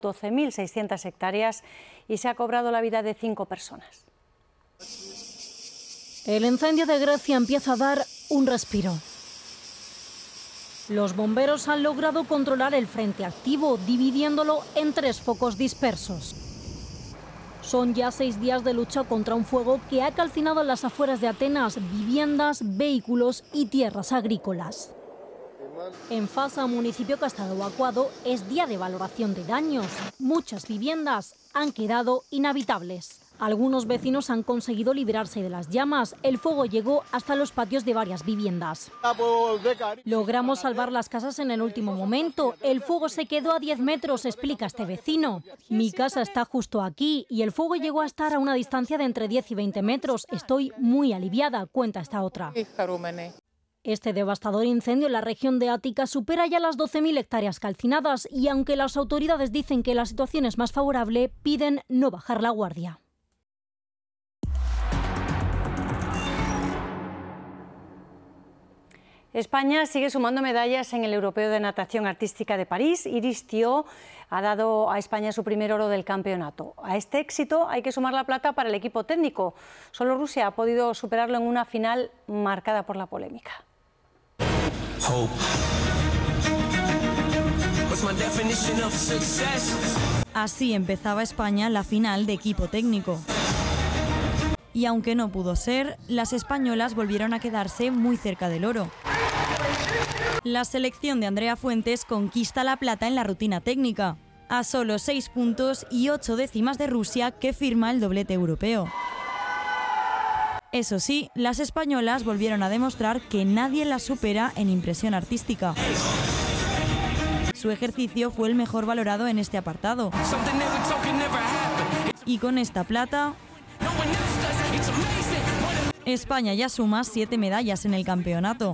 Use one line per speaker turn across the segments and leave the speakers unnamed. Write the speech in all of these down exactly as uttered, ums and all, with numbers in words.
doce mil seiscientas hectáreas y se ha cobrado la vida de cinco personas.
El incendio de Grecia empieza a dar un respiro. Los bomberos han logrado controlar el frente activo, dividiéndolo en tres focos dispersos. Son ya seis días de lucha contra un fuego que ha calcinado en las afueras de Atenas viviendas, vehículos y tierras agrícolas. En Fasa, municipio que ha estado evacuado, es día de valoración de daños. Muchas viviendas han quedado inhabitables. Algunos vecinos han conseguido librarse de las llamas. El fuego llegó hasta los patios de varias viviendas. Logramos salvar las casas en el último momento. El fuego se quedó a diez metros, explica este vecino. Mi casa está justo aquí y el fuego llegó a estar a una distancia de entre diez y veinte metros. Estoy muy aliviada, cuenta esta otra. Este devastador incendio en la región de Ática supera ya las doce mil hectáreas calcinadas y aunque las autoridades dicen que la situación es más favorable, piden no bajar la guardia.
España sigue sumando medallas en el Europeo de Natación Artística de París. Iris Thiault ha dado a España su primer oro del campeonato. A este éxito hay que sumar la plata para el equipo técnico. Solo Rusia ha podido superarlo en una final marcada por la polémica.
Así empezaba España la final de equipo técnico. Y aunque no pudo ser, las españolas volvieron a quedarse muy cerca del oro. La selección de Andrea Fuentes conquista la plata en la rutina técnica, a solo seis puntos y ocho décimas de Rusia, que firma el doblete europeo. Eso sí, las españolas volvieron a demostrar que nadie las supera en impresión artística. Su ejercicio fue el mejor valorado en este apartado. Y con esta plata, España ya suma siete medallas en el campeonato.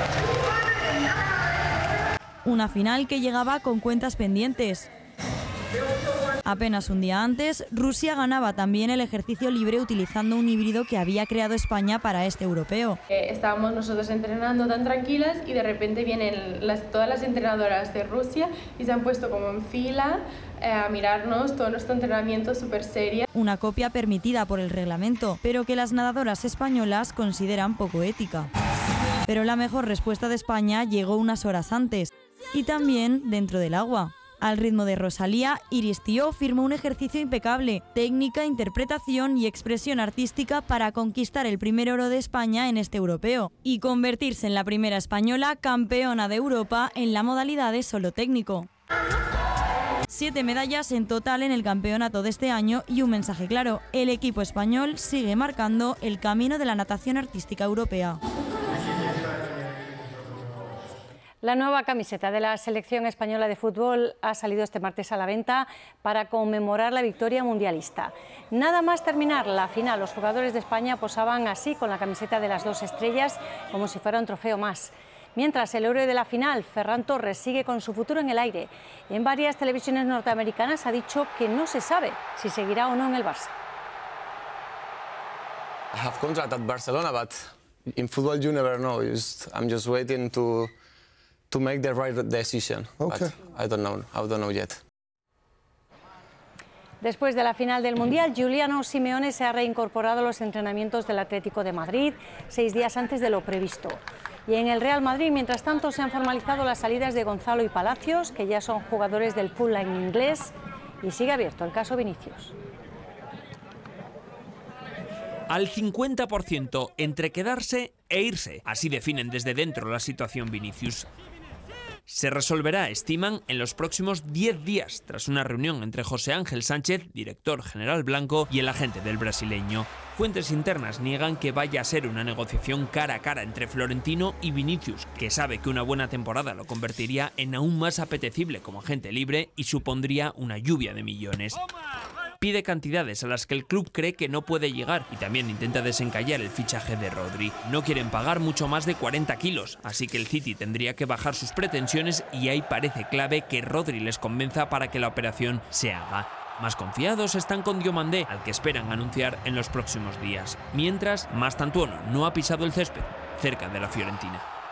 Una final que llegaba con cuentas pendientes. Apenas un día antes, Rusia ganaba también el ejercicio libre utilizando un híbrido que había creado España para este europeo.
Eh, estábamos nosotros entrenando tan tranquilas y de repente vienen las, todas las entrenadoras de Rusia y se han puesto como en fila eh, a mirarnos todo nuestro entrenamiento súper seria.
Una copia permitida por el reglamento, pero que las nadadoras españolas consideran poco ética. Pero la mejor respuesta de España llegó unas horas antes y también dentro del agua. Al ritmo de Rosalía, Iris Thiault firmó un ejercicio impecable, técnica, interpretación y expresión artística para conquistar el primer oro de España en este europeo y convertirse en la primera española campeona de Europa en la modalidad de solo técnico. Siete medallas en total en el campeonato de este año y un mensaje claro: el equipo español sigue marcando el camino de la natación artística europea.
La nueva camiseta de la selección española de fútbol ha salido este martes a la venta para conmemorar la victoria mundialista. Nada más terminar la final, los jugadores de España posaban así con la camiseta de las dos estrellas como si fuera un trofeo más. Mientras el héroe de la final, Ferran Torres, sigue con su futuro en el aire. En varias televisiones norteamericanas ha dicho que no se sabe si seguirá o no en el Barça.
I have contract at Barcelona, but in football you never know. Just, I'm just waiting to to make the right decision.
Okay.
But I don't know. I don't know yet.
Después de la final del Mundial, Giuliano Simeone se ha reincorporado a los entrenamientos del Atlético de Madrid seis días antes de lo previsto. Y en el Real Madrid, mientras tanto, se han formalizado las salidas de Gonzalo y Palacios, que ya son jugadores del Full Line inglés, y sigue abierto el caso Vinicius.
Al cincuenta por ciento entre quedarse e irse. Así definen desde dentro la situación Vinicius. Se resolverá, estiman, en los próximos diez días, tras una reunión entre José Ángel Sánchez, director general blanco, y el agente del brasileño. Fuentes internas niegan que vaya a ser una negociación cara a cara entre Florentino y Vinicius, que sabe que una buena temporada lo convertiría en aún más apetecible como agente libre y supondría una lluvia de millones. Pide cantidades a las que el club cree que no puede llegar y también intenta desencallar el fichaje de Rodri. No quieren pagar mucho más de cuarenta kilos, así que el City tendría que bajar sus pretensiones y ahí parece clave que Rodri les convenza para que la operación se haga. Más confiados están con Diomandé, al que esperan anunciar en los próximos días. Mientras, Mastantuono no ha pisado el césped cerca de la Fiorentina.